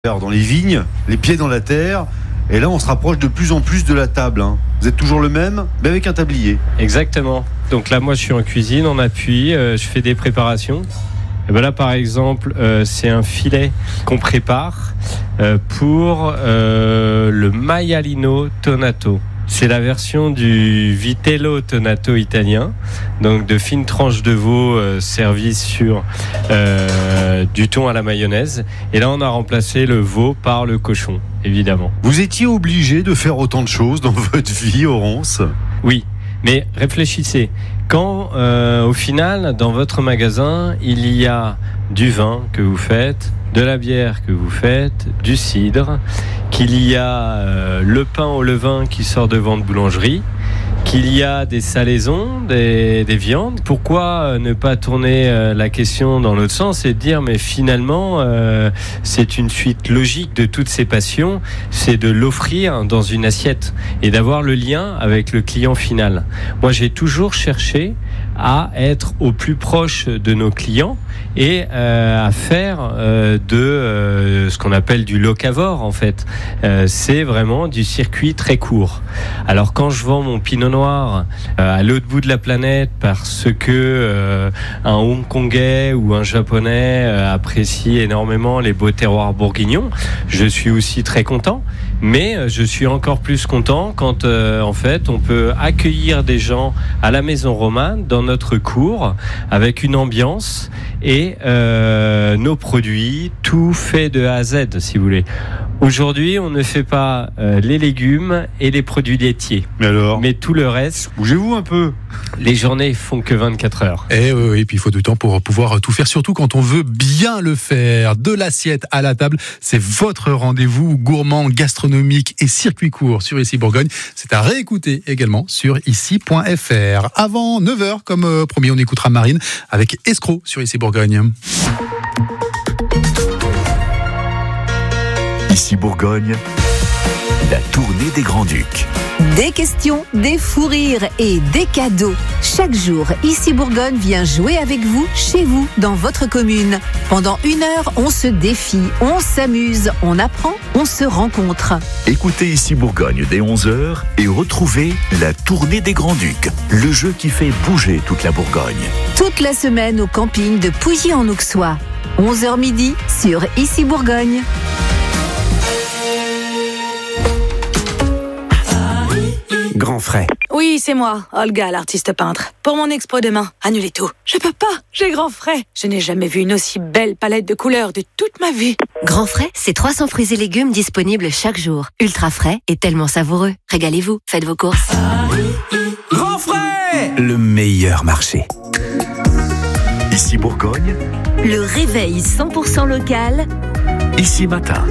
dans les vignes, les pieds dans la terre. Et là, on se rapproche de plus en plus de la table. Vous êtes toujours le même, mais avec un tablier. Exactement. Donc là, moi, je suis en cuisine, en appui, je fais des préparations. Et ben là, par exemple, c'est un filet qu'on prépare pour le maialino tonato. C'est la version du vitello tonato italien, donc de fines tranches de veau servies sur du thon à la mayonnaise. Et là, on a remplacé le veau par le cochon, évidemment. Vous étiez obligé de faire autant de choses dans votre vie, Laurence ? Oui, mais réfléchissez. Quand, au final, dans votre magasin, il y a du vin que vous faites, de la bière que vous faites, du cidre, qu'il y a le pain au levain qui sort de vente boulangerie, qu'il y a des salaisons, des viandes. Pourquoi ne pas tourner la question dans l'autre sens et dire mais finalement c'est une suite logique de toutes ces passions, c'est de l'offrir dans une assiette et d'avoir le lien avec le client final. Moi j'ai toujours cherché à être au plus proche de nos clients et à faire de ce qu'on appelle du locavore en fait. C'est vraiment du circuit très court. Alors quand je vends mon pinot noir à l'autre bout de la planète parce que un Hongkongais ou un Japonais apprécie énormément les beaux terroirs bourguignons, je suis aussi très content. Mais je suis encore plus content quand en fait on peut accueillir des gens à la Maison Romane dans notre cour avec une ambiance et nos produits, tout fait de A à Z si vous voulez. Aujourd'hui, on ne fait pas les légumes et les produits laitiers. Mais tout le reste, bougez-vous un peu. Les journées font que 24 heures. Et oui, et puis il faut du temps pour pouvoir tout faire, surtout quand on veut bien le faire. De l'assiette à la table, c'est votre rendez-vous gourmand, gastronomique et circuit court sur Ici Bourgogne. C'est à réécouter également sur ici.fr. Avant 9h, comme promis, on écoutera Marine avec Escroc sur Ici Bourgogne. Ici Bourgogne, la tournée des Grands-Ducs. Des questions, des fous rires et des cadeaux. Chaque jour, Ici Bourgogne vient jouer avec vous, chez vous, dans votre commune. Pendant 1 heure, on se défie, on s'amuse, on apprend, on se rencontre. Écoutez Ici Bourgogne dès 11h et retrouvez la tournée des Grands-Ducs, le jeu qui fait bouger toute la Bourgogne. Toute la semaine au camping de Pouilly-en-Auxois. 11h midi sur Ici Bourgogne. Grand frais. Oui, c'est moi, Olga, l'artiste peintre. Pour mon expo demain, annulez tout. Je peux pas, j'ai grand frais. Je n'ai jamais vu une aussi belle palette de couleurs de toute ma vie. Grand frais, c'est 300 fruits et légumes disponibles chaque jour. Ultra frais et tellement savoureux. Régalez-vous, faites vos courses. Grand frais, le meilleur marché. Ici Bourgogne, le réveil 100% local. Ici Matin.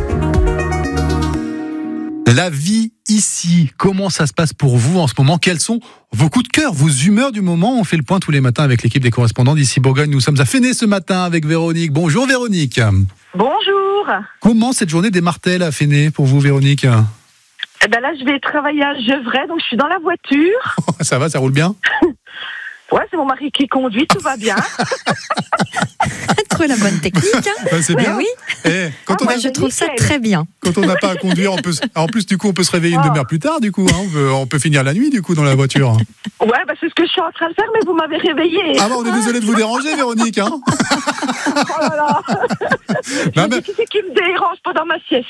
La vie ici, comment ça se passe pour vous en ce moment ? Quels sont vos coups de cœur, vos humeurs du moment ? On fait le point tous les matins avec l'équipe des correspondants d'Ici Bourgogne. Nous sommes à Fenay ce matin avec Véronique. Bonjour Véronique. Bonjour. Comment cette journée démarre-t-elle à Fenay pour vous Véronique ? Eh ben là, je vais travailler à Gevrey, donc je suis dans la voiture. Ça va, ça roule bien ? Ouais, c'est mon mari qui conduit, tout va bien. Trouver la bonne technique. Ben, c'est bien. Oui. Moi, je trouve ça très bien. Quand on n'a pas à conduire, en plus, du coup, on peut se réveiller une demi-heure plus tard, du coup. On peut finir la nuit, du coup, dans la voiture. Ouais, c'est ce que je suis en train de faire, mais vous m'avez réveillé. Ah bon, on est désolé de vous déranger, Véronique. Oh là là. Qui c'est qui me dérange pendant ma sieste?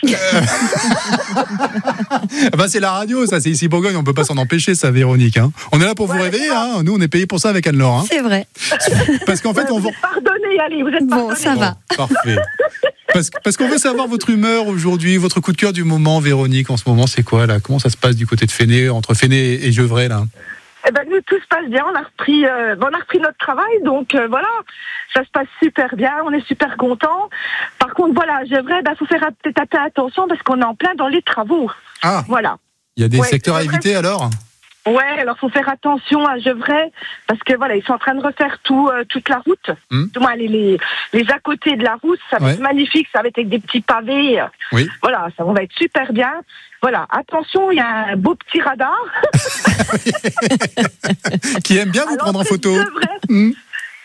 C'est la radio, ça, c'est Ici Bourgogne, on peut pas s'en empêcher, ça, Véronique. On est là pour vous réveiller, Nous, on est payés pour ça avec Anne-Laure. C'est vrai. Parce qu'en fait, vous êtes pardonnés, allez, vous êtes pardonnés. Bon, ça va. Parfait. Parce qu'on veut savoir votre humeur aujourd'hui, votre coup de cœur du moment, Véronique, en ce moment, c'est quoi, là ? Comment ça se passe du côté de Fenay, entre Fenay et Gevrey, là ? Eh ben, nous, tout se passe bien. On a repris notre travail, donc voilà, ça se passe super bien. On est super contents. Par contre, voilà, Gevrey, faut faire peut-être attention parce qu'on est en plein dans les travaux. Ah. Voilà. Il y a des secteurs à éviter alors ? Ouais, alors faut faire attention à Gevrey parce que voilà, ils sont en train de refaire toute la route. Du moins les à côté de la route, ça va être magnifique, ça va être avec des petits pavés. Oui. Voilà, ça va être super bien. Voilà, attention, il y a un beau petit radar qui aime bien vous prendre en photo. C'est pas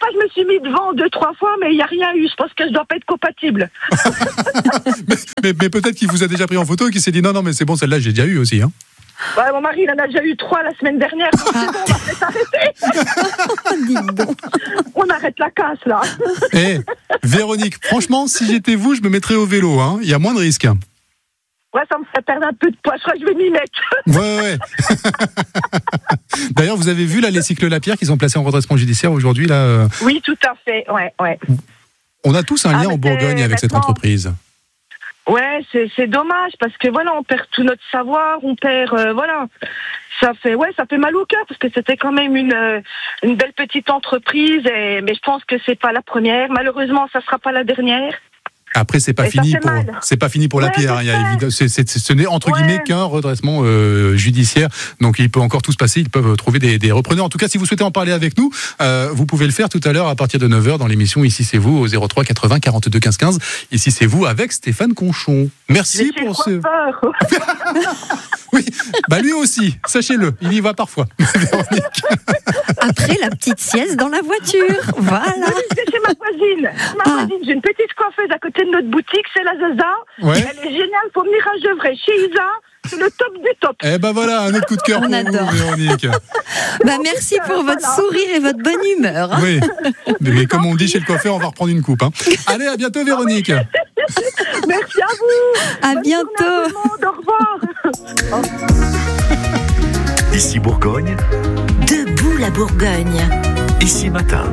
fois, je me suis mis devant 2-3 fois, mais il n'y a rien eu. Je pense que je dois pas être compatible. mais peut-être qu'il vous a déjà pris en photo et qu'il s'est dit non, mais c'est bon, celle-là, j'ai déjà eu aussi. Hein. Ouais, mon mari, il en a déjà eu 3 la semaine dernière. Donc c'est bon, on va peut-être arrêter. On arrête la casse, là. Véronique, franchement, si j'étais vous, je me mettrais au vélo. Hein. Il y a moins de risques. Ouais, ça me ferait perdre un peu de poids. Je crois que je vais m'y mettre. Ouais. D'ailleurs, vous avez vu là les cycles Lapierre qui sont placés en redressement judiciaire aujourd'hui là. Oui, tout à fait. Ouais. On a tous un lien en Bourgogne avec cette entreprise. Ouais, c'est dommage parce que voilà, on perd tout notre savoir, on perd voilà. Ça fait mal au cœur parce que c'était quand même une belle petite entreprise mais je pense que c'est pas la première. Malheureusement, ça sera pas la dernière. Après, c'est pas fini pour Lapierre. Ce n'est entre guillemets qu'un redressement judiciaire. Donc, il peut encore tout se passer. Ils peuvent trouver des repreneurs. En tout cas, si vous souhaitez en parler avec nous, vous pouvez le faire tout à l'heure à partir de 9h dans l'émission Ici c'est vous au 03 80 42 15 15. Ici c'est vous avec Stéphane Conchon. Merci pour ce. Oui, lui aussi. Sachez-le, il y va parfois. Après la petite sieste dans la voiture. Voilà. C'est chez ma voisine. J'ai une petite coiffeuse à côté de notre boutique, c'est la Zaza. Ouais. Elle est géniale, faut venir à Gevrey. Chez Isa, c'est le top du top. Voilà, un autre coup de cœur pour adore. vous, Véronique. Merci pour votre sourire et votre bonne humeur. Hein. Oui, mais comme on dit chez le coiffeur, on va reprendre une coupe. Hein. Allez, à bientôt, Véronique. Merci à vous. À bientôt. Au revoir. Ici Bourgogne. Debout la Bourgogne. Ici matin.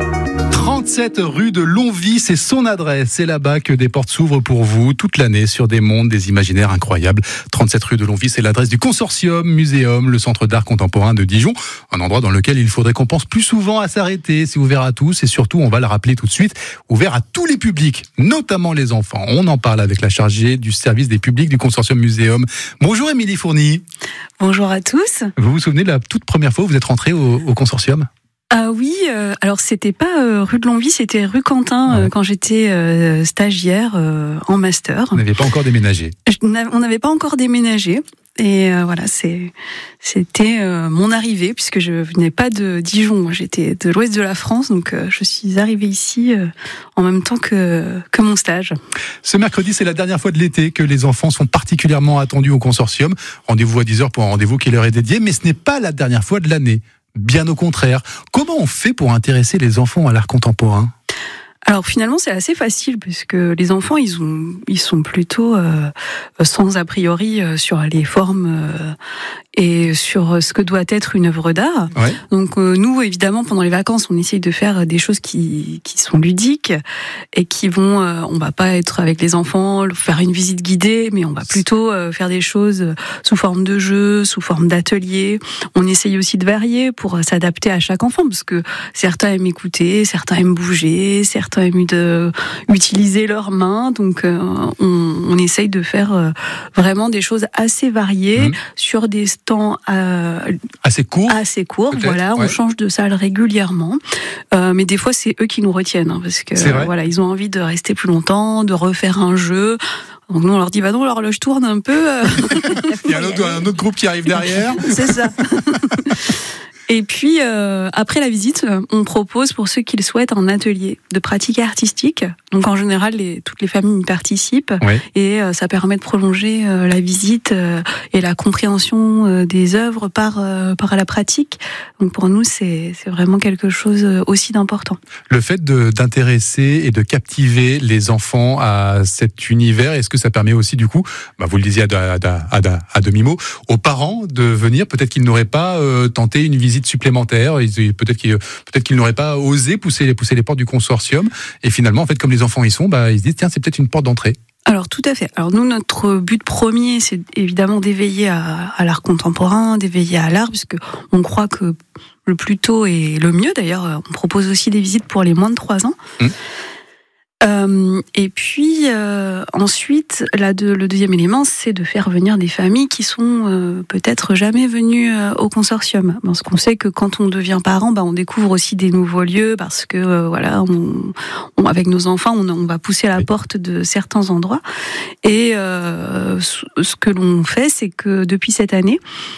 37 rue de Longwy, c'est son adresse. C'est là-bas que des portes s'ouvrent pour vous toute l'année sur des mondes, des imaginaires incroyables. 37 rue de Longwy, c'est l'adresse du Consortium Muséum, le centre d'art contemporain de Dijon. Un endroit dans lequel il faudrait qu'on pense plus souvent à s'arrêter. C'est ouvert à tous et surtout, on va le rappeler tout de suite, ouvert à tous les publics, notamment les enfants. On en parle avec la chargée du service des publics du Consortium Muséum. Bonjour Émilie Fourny. Bonjour à tous. Vous vous souvenez de la toute première fois où vous êtes rentrée au Consortium ? Oui, alors c'était pas rue de Longwy, c'était rue Quentin quand j'étais stagiaire en master. Vous n'aviez pas encore déménagé. On n'avait pas encore déménagé. Et voilà, c'était mon arrivée, puisque je venais pas de Dijon, moi j'étais de l'ouest de la France, donc je suis arrivée ici en même temps que mon stage. Ce mercredi, c'est la dernière fois de l'été que les enfants sont particulièrement attendus au Consortium. Rendez-vous à 10h pour un rendez-vous qui leur est dédié, mais ce n'est pas la dernière fois de l'année. Bien au contraire. Comment on fait pour intéresser les enfants à l'art contemporain ? Alors finalement c'est assez facile puisque les enfants ils sont plutôt sans a priori sur les formes et sur ce que doit être une œuvre d'art. Ouais. Donc nous évidemment pendant les vacances on essaye de faire des choses qui sont ludiques et qui vont on va pas être avec les enfants faire une visite guidée mais on va plutôt faire des choses sous forme de jeu, sous forme d'atelier. On essaye aussi de varier pour s'adapter à chaque enfant parce que certains aiment écouter, certains aiment bouger, certains aiment utiliser leurs mains, donc on essaye de faire vraiment des choses assez variées sur des temps assez courts, voilà, on change de salle régulièrement, mais des fois c'est eux qui nous retiennent parce que voilà, ils ont envie de rester plus longtemps, de refaire un jeu. Donc nous on leur dit bah non, l'horloge tourne un peu. Il y a un autre groupe qui arrive derrière. C'est ça. Et puis, après la visite, on propose pour ceux qui le souhaitent un atelier de pratique artistique. Donc en général, toutes les familles y participent et ça permet de prolonger la visite et la compréhension des œuvres par la pratique. Donc pour nous, c'est vraiment quelque chose aussi d'important. Le fait d'intéresser et de captiver les enfants à cet univers, est-ce que ça permet aussi du coup, vous le disiez à demi-mot, aux parents de venir, peut-être qu'ils n'auraient pas tenté une visite supplémentaire, peut-être qu'ils n'auraient pas osé pousser les portes du consortium, et finalement en fait comme les enfants y sont, ils se disent tiens, c'est peut-être une porte d'entrée. Alors tout à fait. Alors nous, notre but premier, c'est évidemment d'éveiller à l'art contemporain, d'éveiller à l'art, puisque on croit que le plus tôt est le mieux. D'ailleurs, on propose aussi des visites pour les moins de 3 ans. Et puis ensuite, le deuxième élément, c'est de faire venir des familles qui sont peut-être jamais venues au consortium. Parce qu'on sait que quand on devient parent, on découvre aussi des nouveaux lieux parce que voilà, avec nos enfants, on va pousser à la porte de certains endroits. Et ce que l'on fait, c'est que depuis cette année,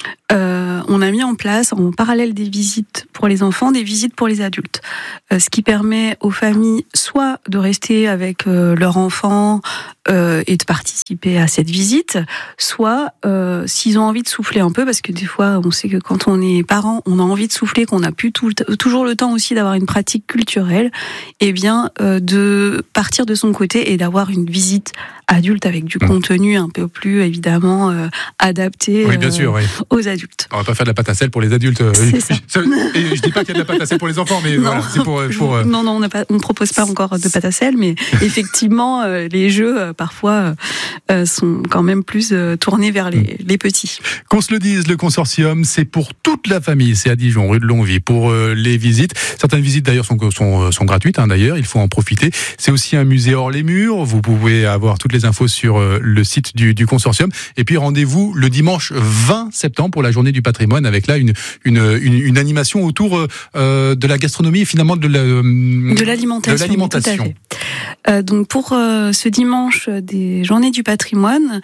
on a mis en place en parallèle des visites pour les enfants, des visites pour les adultes. Ce qui permet aux familles soit de rester avec leur enfant et de participer à cette visite, soit s'ils ont envie de souffler un peu, parce que des fois on sait que quand on est parent, on a envie de souffler, qu'on n'a plus toujours le temps aussi d'avoir une pratique culturelle, et bien de partir de son côté et d'avoir une visite adulte avec du contenu un peu plus évidemment adapté bien sûr, aux adultes. On va pas faire de la pâte à sel pour les adultes. C'est ça. Et je dis pas qu'il y a de la pâte à sel pour les enfants, mais non, voilà, c'est pour. Non, on ne propose pas encore de pâte à sel, mais effectivement, les jeux parfois sont quand même plus tournés vers les petits. Qu'on se le dise, le consortium, c'est pour toute la famille. C'est à Dijon, rue de Longwy, pour les visites. Certaines visites d'ailleurs sont gratuites. D'ailleurs, il faut en profiter. C'est aussi un musée hors les murs. Vous pouvez avoir toutes les infos sur le site du consortium. Et puis rendez-vous le dimanche 20 septembre pour la journée du patrimoine, avec là une animation autour de la gastronomie et finalement de l'alimentation. Tout à fait. Donc pour ce dimanche des journées du patrimoine,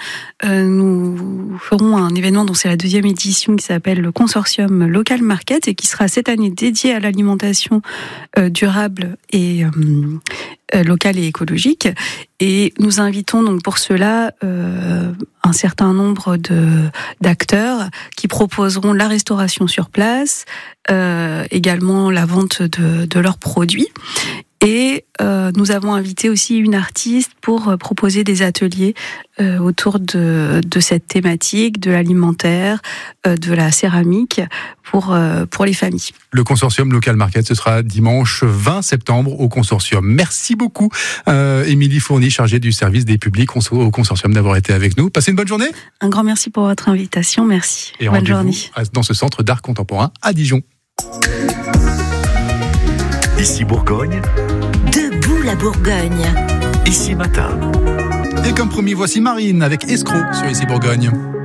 nous ferons un événement dont c'est la 2e édition qui s'appelle le Consortium Local Market et qui sera cette année dédié à l'alimentation durable et locale et écologique. Et nous invitons donc pour cela un certain nombre d'acteurs qui proposeront la restauration sur place, également la vente de leurs produits. Et nous avons invité aussi une artiste pour proposer des ateliers autour de cette thématique, de l'alimentaire, de la céramique pour les familles. Le consortium Local Market, ce sera dimanche 20 septembre au consortium. Merci beaucoup Émilie Fourny, chargée du service des publics au consortium, d'avoir été avec nous. Passez une bonne journée. Un grand merci pour votre invitation, merci. Et bonne journée. Dans ce centre d'art contemporain à Dijon. Ici Bourgogne. Debout la Bourgogne. Ici Matin. Et comme promis, voici Marine avec Escroc sur Ici Bourgogne.